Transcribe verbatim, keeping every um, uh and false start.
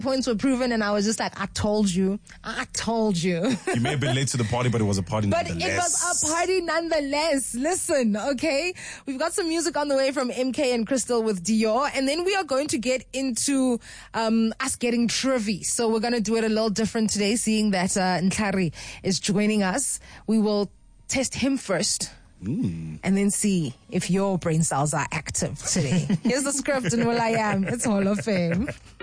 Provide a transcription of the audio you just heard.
points were proven, and I was just like, I told you. I told you. You may have been late to the party, but it was a party But nonetheless. it was a party nonetheless. Listen, okay? We've got some music on the way from M K and Crystal with Dior, and then we are going to get into um, us getting trivia. So we're going to do it a little different today, seeing that uh, Ntlari is joining us. We will test him first. Mm. And then see if your brain cells are active today. Here's the script and Will I Am. It's Hall of Fame.